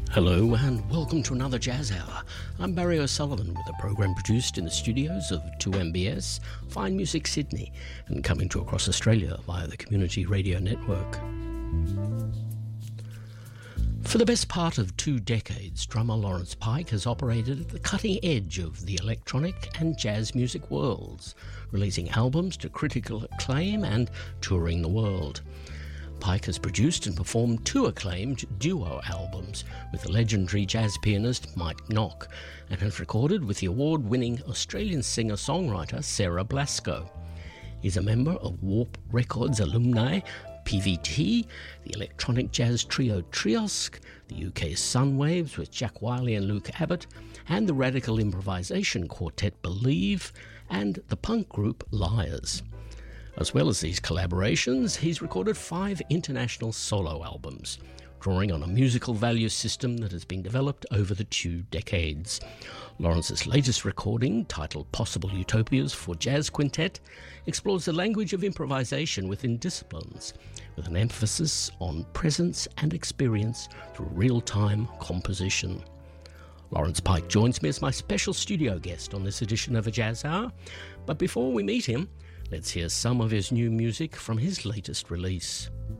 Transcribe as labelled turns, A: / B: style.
A: Hello and welcome to another Jazz Hour. I'm Barry O'Sullivan with a program produced in the studios of 2MBS, Fine Music Sydney, and coming to across Australia via the Community Radio Network. For the best part of 2 decades, drummer Lawrence Pike has operated at the cutting edge of the electronic and jazz music worlds, releasing albums to critical acclaim and touring the world. Pike has produced and performed 2 acclaimed duo albums with the legendary jazz pianist Mike Nock, and has recorded with the award-winning Australian singer-songwriter Sarah Blasko. He's a member of Warp Records alumni PVT, the electronic jazz trio Triosk, the UK Sunwaves with Jack Wiley and Luke Abbott, and the radical improvisation quartet Believe, and the punk group Liars. As well as these collaborations, he's recorded 5 international solo albums, drawing on a musical value system that has been developed over the 2 decades. Lawrence's latest recording, titled Possible Utopias for Jazz Quintet, explores the language of improvisation within disciplines, with an emphasis on presence and experience through real-time composition. Lawrence Pike joins me as my special studio guest on this edition of A Jazz Hour, but before we meet him, let's hear some of his new music from his latest release.